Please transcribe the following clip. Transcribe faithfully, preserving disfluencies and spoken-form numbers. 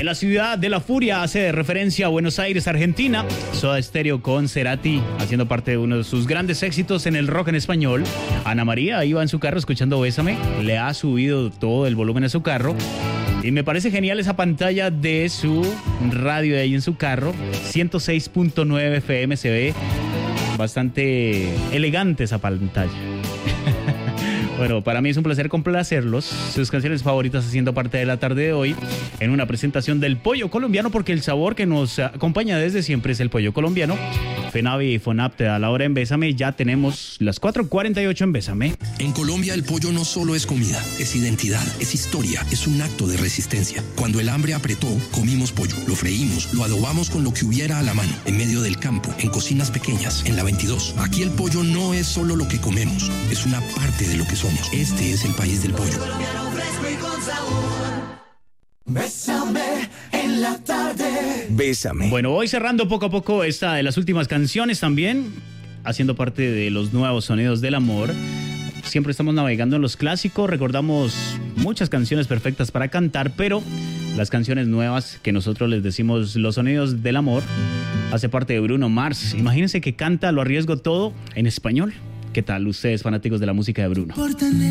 la ciudad de la furia hace referencia a Buenos Aires, Argentina. Soda Stereo con Cerati, haciendo parte de uno de sus grandes éxitos en el rock en español. Ana María iba en su carro escuchando Bésame, le ha subido todo el volumen a su carro. Y me parece genial esa pantalla de su radio de ahí en su carro. ciento seis punto nueve F M, se ve bastante elegante esa pantalla. Bueno, para mí es un placer complacerlos. Sus canciones favoritas haciendo parte de la tarde de hoy en una presentación del pollo colombiano, porque el sabor que nos acompaña desde siempre es el pollo colombiano. Fenavi y Fonapte a la hora en Bésame. Ya tenemos las cuatro cuarenta y ocho en Bésame. En Colombia el pollo no solo es comida, es identidad, es historia, es un acto de resistencia. Cuando el hambre apretó, comimos pollo, lo freímos, lo adobamos con lo que hubiera a la mano, en medio del campo, en cocinas pequeñas, en la veintidós. Aquí el pollo no es solo lo que comemos, es una parte de lo que somos. Este es el país del pollo. Bésame en la tarde. Bésame. Bueno, voy cerrando poco a poco esta de las últimas canciones también, haciendo parte de los nuevos sonidos del amor. Siempre estamos navegando en los clásicos, recordamos muchas canciones perfectas para cantar, pero las canciones nuevas que nosotros les decimos los sonidos del amor, hace parte de Bruno Mars. Imagínense que canta Lo arriesgo todo en español. ¿Qué tal ustedes, fanáticos de la música de Bruno?